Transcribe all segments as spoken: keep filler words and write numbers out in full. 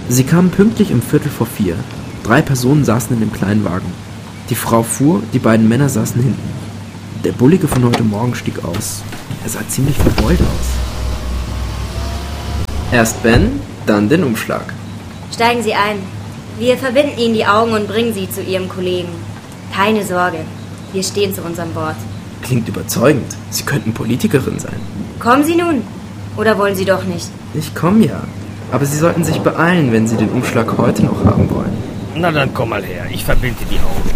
Sie kamen pünktlich um Viertel vor vier. Drei Personen saßen in dem kleinen Wagen. Die Frau fuhr, die beiden Männer saßen hinten. Der Bullige von heute Morgen stieg aus. Er sah ziemlich verbeult aus. Erst Ben, dann den Umschlag. Steigen Sie ein. Wir verbinden Ihnen die Augen und bringen Sie zu Ihrem Kollegen. Keine Sorge, wir stehen zu unserem Wort. Klingt überzeugend. Sie könnten Politikerin sein. Kommen Sie nun. Oder wollen Sie doch nicht? Ich komme ja. Aber Sie sollten sich beeilen, wenn Sie den Umschlag heute noch haben wollen. Na dann komm mal her, ich verbinde die Augen.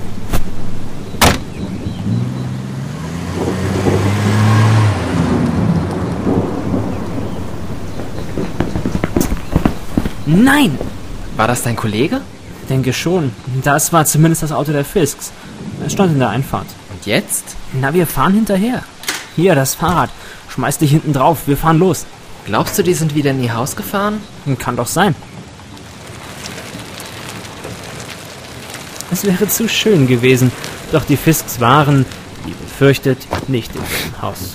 Nein! War das dein Kollege? Denke schon. Das war zumindest das Auto der Fisks. Es stand in der Einfahrt. Und jetzt? Na, wir fahren hinterher. Hier, das Fahrrad. Schmeiß dich hinten drauf, wir fahren los. Glaubst du, die sind wieder in ihr Haus gefahren? Kann doch sein. Es wäre zu schön gewesen, doch die Fisks waren, wie befürchtet, nicht in dem Haus.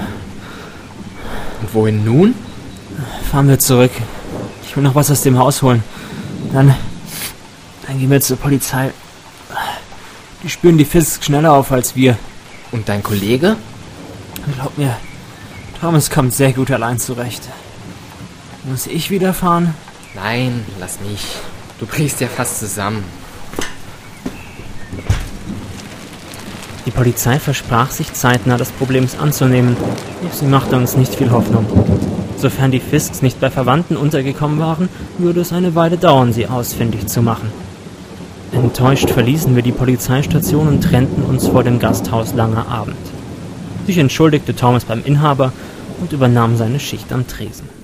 Und wohin nun? Fahren wir zurück. Ich will noch was aus dem Haus holen. Dann, dann gehen wir zur Polizei. Die spüren die Fisks schneller auf als wir. Und dein Kollege? Glaub mir, Thomas kommt sehr gut allein zurecht. Muss ich wieder fahren? Nein, lass nicht. Du brichst ja fast zusammen. Die Polizei versprach sich zeitnah, das Problems anzunehmen, doch sie machte uns nicht viel Hoffnung. Sofern die Fisks nicht bei Verwandten untergekommen waren, würde es eine Weile dauern, sie ausfindig zu machen. Enttäuscht verließen wir die Polizeistation und trennten uns vor dem Gasthaus Langer Abend. Sich entschuldigte Thomas beim Inhaber und übernahm seine Schicht am Tresen.